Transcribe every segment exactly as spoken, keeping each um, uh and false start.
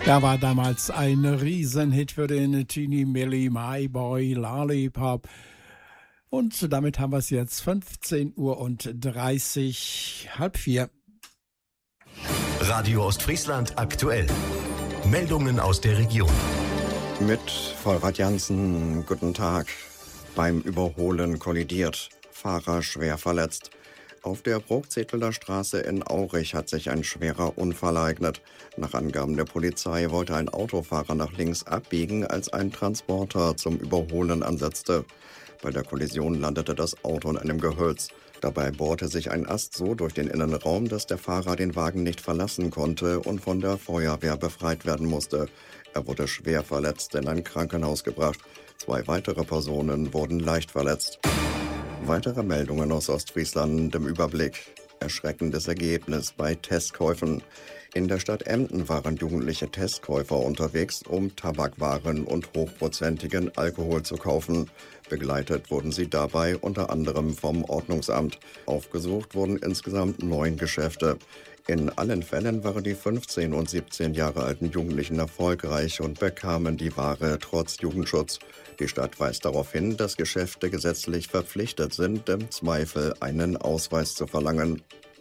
Da war damals ein Riesenhit für den Teenie Milli, My Boy Lollipop. Und damit haben wir es jetzt fünfzehn Uhr und dreißig, halb vier. Radio Ostfriesland aktuell. Meldungen aus der Region. Mit Vollrad Jansen, guten Tag. Beim Überholen kollidiert. Fahrer schwer verletzt. Auf der Brokzetteler Straße in Aurich hat sich ein schwerer Unfall ereignet. Nach Angaben der Polizei wollte ein Autofahrer nach links abbiegen, als ein Transporter zum Überholen ansetzte. Bei der Kollision landete das Auto in einem Gehölz. Dabei bohrte sich ein Ast so durch den Innenraum, dass der Fahrer den Wagen nicht verlassen konnte und von der Feuerwehr befreit werden musste. Er wurde schwer verletzt in ein Krankenhaus gebracht. Zwei weitere Personen wurden leicht verletzt. Weitere Meldungen aus Ostfriesland im Überblick. Erschreckendes Ergebnis bei Testkäufen. In der Stadt Emden waren jugendliche Testkäufer unterwegs, um Tabakwaren und hochprozentigen Alkohol zu kaufen. Begleitet wurden sie dabei unter anderem vom Ordnungsamt. Aufgesucht wurden insgesamt neun Geschäfte. In allen Fällen waren die fünfzehn- und siebzehn Jahre alten Jugendlichen erfolgreich und bekamen die Ware trotz Jugendschutz. Die Stadt weist darauf hin, dass Geschäfte gesetzlich verpflichtet sind, im Zweifel einen Ausweis zu verlangen.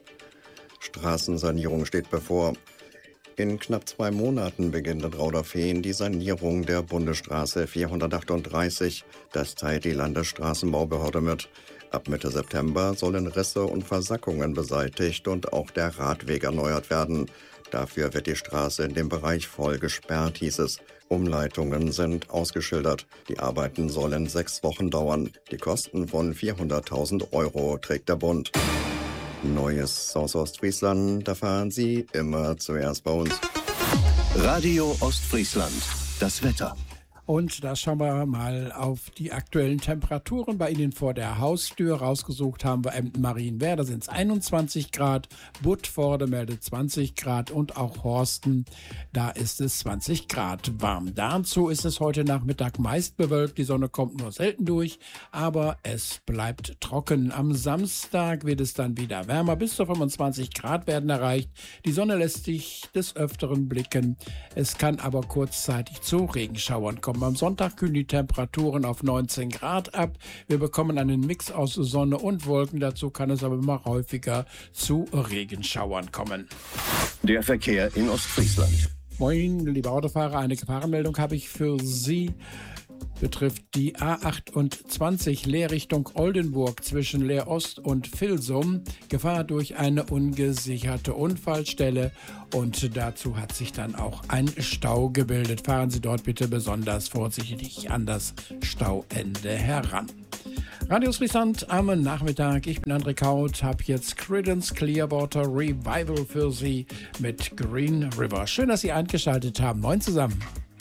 Straßensanierung steht bevor. In knapp zwei Monaten beginnt in Rauderfehn die Sanierung der Bundesstraße vierhundertachtunddreißig. Das teilt die Landesstraßenbaubehörde mit. Ab Mitte September sollen Risse und Versackungen beseitigt und auch der Radweg erneuert werden. Dafür wird die Straße in dem Bereich voll gesperrt, hieß es. Umleitungen sind ausgeschildert. Die Arbeiten sollen sechs Wochen dauern. Die Kosten von vierhunderttausend Euro trägt der Bund. Neues aus Ostfriesland, da fahren Sie immer zuerst bei uns. Radio Ostfriesland, das Wetter. Und da schauen wir mal auf die aktuellen Temperaturen bei Ihnen vor der Haustür. Rausgesucht haben wir Emden-Marienwerder, da sind es einundzwanzig Grad, Budvorde meldet zwanzig Grad und auch Horsten, da ist es zwanzig Grad warm. Dazu ist es heute Nachmittag meist bewölkt, die Sonne kommt nur selten durch, aber es bleibt trocken. Am Samstag wird es dann wieder wärmer, bis zu fünfundzwanzig Grad werden erreicht. Die Sonne lässt sich des Öfteren blicken, es kann aber kurzzeitig zu Regenschauern kommen. Am Sonntag kühlen die Temperaturen auf neunzehn Grad ab. Wir bekommen einen Mix aus Sonne und Wolken. Dazu kann es aber immer häufiger zu Regenschauern kommen. Der Verkehr in Ostfriesland. Moin, liebe Autofahrer, eine Gefahrenmeldung habe ich für Sie. Betrifft die A achtundzwanzig Leerrichtung Oldenburg zwischen Leerost und Vilsum. Gefahr durch eine ungesicherte Unfallstelle und dazu hat sich dann auch ein Stau gebildet. Fahren Sie dort bitte besonders vorsichtig an das Stauende heran. Radio Ostfriesland am Nachmittag. Ich bin André Kaut, habe jetzt Creedence Clearwater Revival für Sie mit Green River. Schön, dass Sie eingeschaltet haben. Moin zusammen.